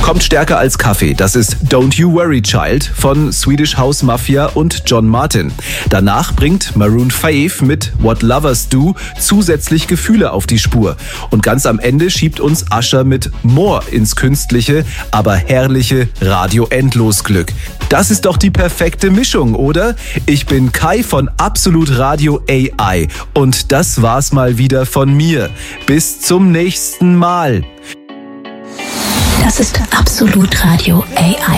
kommt stärker als Kaffee. Das ist Don't You Worry Child von Swedish House Mafia und John Martin. Danach bringt Maroon 5 mit What Lovers Do zusätzlich Gefühle auf die Spur. Und ganz am Ende schiebt uns Usher mit More ins künstliche, aber herrliche Radio-Endlosglück. Das ist doch die perfekte Mischung, oder? Ich bin Kai von Absolut Radio AI und das war's mal wieder von mir. Bis zum nächsten Mal. Das ist Absolut Radio AI.